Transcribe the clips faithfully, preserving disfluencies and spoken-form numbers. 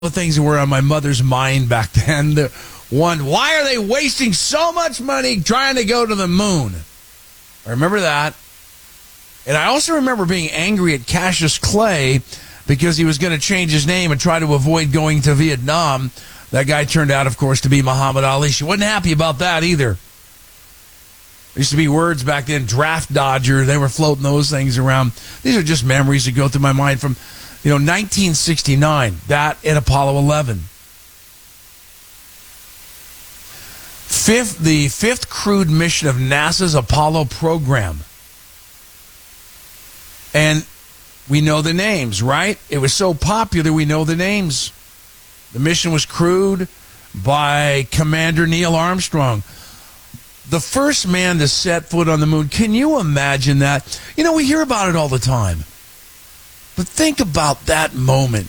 The things that were on my mother's mind back then. The one, why are they wasting so much money trying to go to the moon? I remember that. And I also remember being angry at Cassius Clay because he was going to change his name and try to avoid going to Vietnam. That guy turned out, of course, to be Muhammad Ali. She wasn't happy about that either. There used to be words back then, draft dodger. They were floating those things around. These are just memories that go through my mind from, you know, nineteen sixty-nine, that and Apollo eleven. Fifth, the fifth crewed mission of NASA's Apollo program. And we know the names, right? It was so popular, we know the names. The mission was crewed by Commander Neil Armstrong, the first man to set foot on the moon. Can you imagine that? You know, we hear about it all the time. But think about that moment.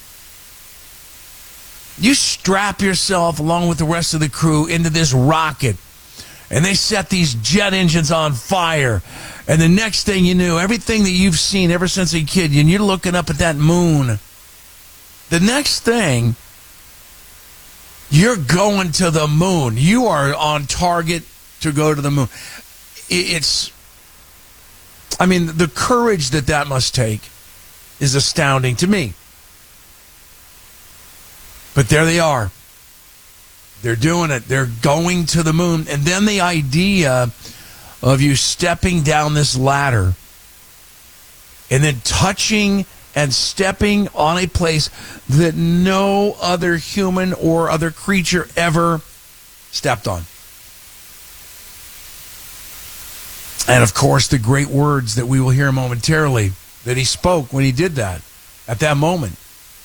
You strap yourself along with the rest of the crew into this rocket, and they set these jet engines on fire. And the next thing you knew, everything that you've seen ever since a kid, and you're looking up at that moon. The next thing, you're going to the moon. You are on target to go to the moon. It's, I mean, the courage that that must take is astounding to me. But there they are. They're doing it. They're going to the moon. And then the idea of you stepping down this ladder and then touching and stepping on a place that no other human or other creature ever stepped on. And, of course, the great words that we will hear momentarily that he spoke when he did that at that moment.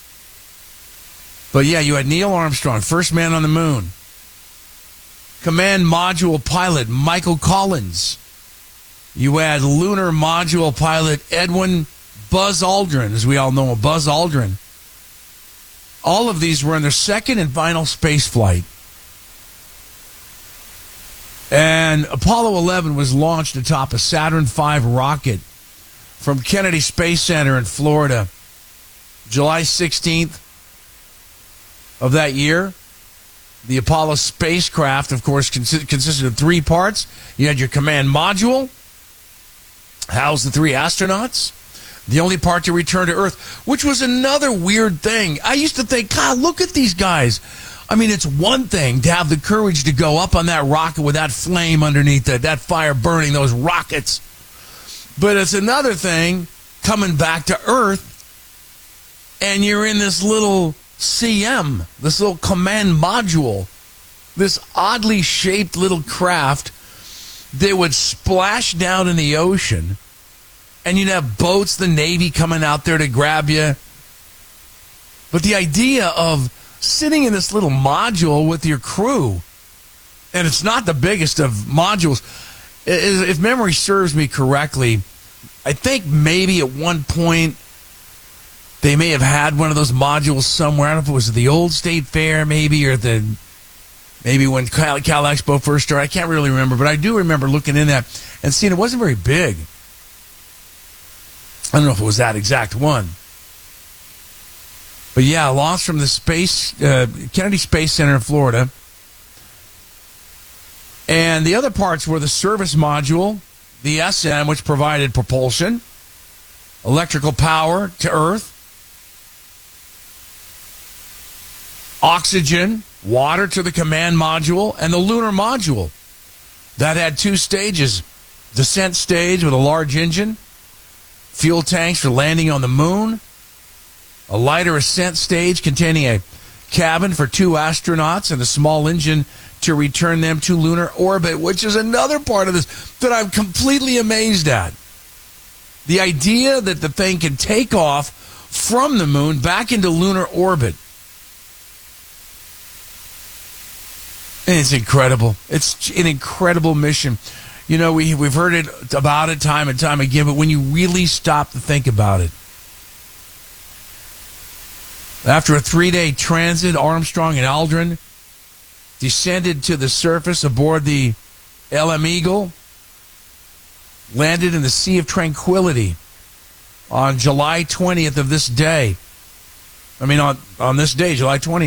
But, yeah, you had Neil Armstrong, first man on the moon. Command Module pilot Michael Collins. You had Lunar Module pilot Edwin Buzz Aldrin, as we all know him, Buzz Aldrin. All of these were on their second and final space flight. And Apollo eleven was launched atop a Saturn five rocket from Kennedy Space Center in Florida, July sixteenth of that year. The Apollo spacecraft, of course, consi- consisted of three parts. You had your command module, housed the three astronauts. The only part to return to Earth, which was another weird thing. I used to think, God, look at these guys. I mean, it's one thing to have the courage to go up on that rocket with that flame underneath it, that fire burning those rockets. But it's another thing coming back to Earth, and you're in this little C M, this little command module, this oddly shaped little craft that would splash down in the ocean, and you'd have boats, the Navy coming out there to grab you. But the idea of sitting in this little module with your crew, and it's not the biggest of modules. If memory serves me correctly, I think maybe at one point they may have had one of those modules somewhere. I don't know if it was at the old State Fair, maybe, or the maybe when Cal, Cal Expo first started. I can't really remember, but I do remember looking in that and seeing it wasn't very big. I don't know if it was that exact one. But yeah, launched from the space uh, Kennedy Space Center in Florida. And the other parts were the service module, the S M, which provided propulsion, electrical power to Earth, oxygen, water to the command module, and the lunar module. That had two stages. Descent stage with a large engine, fuel tanks for landing on the moon, a lighter ascent stage containing a cabin for two astronauts and a small engine to return them to lunar orbit, which is another part of this that I'm completely amazed at. The idea that the thing can take off from the moon back into lunar orbit. And it's incredible. It's an incredible mission. You know, we, we've heard it about it time and time again, but when you really stop to think about it, after a three-day transit, Armstrong and Aldrin descended to the surface aboard the L M Eagle, landed in the Sea of Tranquility on July twentieth of this day. I mean, on, on this day, July twentieth.